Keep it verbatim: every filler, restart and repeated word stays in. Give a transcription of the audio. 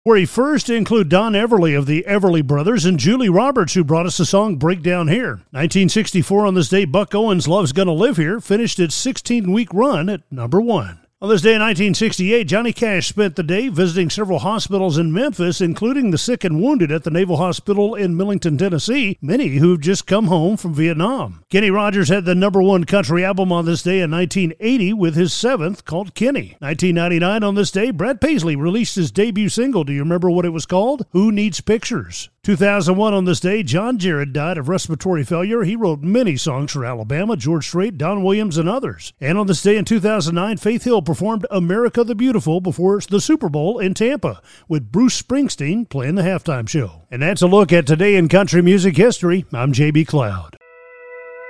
where he first include Don Everly of the Everly Brothers and Julie Roberts, who brought us the song Break Down Here. nineteen sixty-four on this day, Buck Owens' Love's Gonna Live Here finished its sixteen-week run at number one. On this day in nineteen sixty-eight, Johnny Cash spent the day visiting several hospitals in Memphis, including the sick and wounded at the Naval Hospital in Millington, Tennessee, many who've just come home from Vietnam. Kenny Rogers had the number one country album on this day in nineteen eighty with his seventh, called Kenny. nineteen ninety-nine on this day, Brad Paisley released his debut single. Do you remember what it was called? Who Needs Pictures? two thousand one on this day, John Jarrett died of respiratory failure. He wrote many songs for Alabama, George Strait, Don Williams, and others. And on this day in two thousand nine, Faith Hill performed America the Beautiful before the Super Bowl in Tampa, with Bruce Springsteen playing the halftime show. And that's a look at Today in Country Music History. I'm J B Cloud.